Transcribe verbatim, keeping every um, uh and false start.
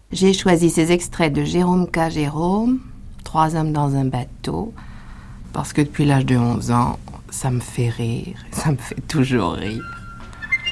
J'ai choisi ces extraits de Jérôme K. Jérôme, Trois hommes dans un bateau, parce que depuis l'âge de onze ans, ça me fait rire, ça me fait toujours rire.